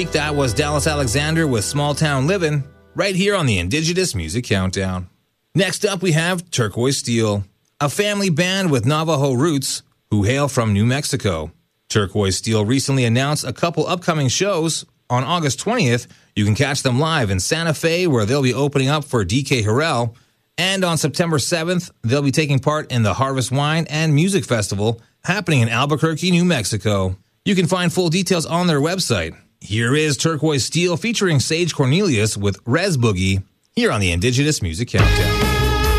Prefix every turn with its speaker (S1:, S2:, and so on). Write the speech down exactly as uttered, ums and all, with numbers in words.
S1: That was Dallas Alexander with Small Town Livin', right here on the Indigenous Music Countdown. Next up, we have Turquoise Steel, a family band with Navajo roots who hail from New Mexico. Turquoise Steel recently announced a couple upcoming shows. On August twentieth, you can catch them live in Santa Fe, where they'll be opening up for D K Harrell. And on September seventh, they'll be taking part in the Harvest Wine and Music Festival happening in Albuquerque, New Mexico. You can find full details on their website. Here is Turquoise Steel featuring Sage Cornelius with Res Boogie here on the Indigenous Music Countdown.